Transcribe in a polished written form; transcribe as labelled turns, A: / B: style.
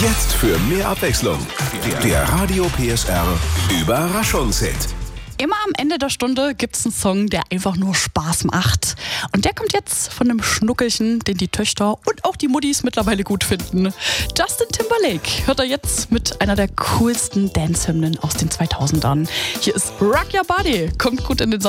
A: Jetzt für mehr Abwechslung. Der Radio PSR Überraschungshit.
B: Immer am Ende der Stunde gibt's einen Song, der einfach nur Spaß macht. Und der kommt jetzt von einem Schnuckelchen, den die Töchter und auch die Muttis mittlerweile gut finden. Justin Timberlake hört er jetzt mit einer der coolsten Dance-Hymnen aus den 2000ern. Hier ist Rock Your Body, kommt gut in den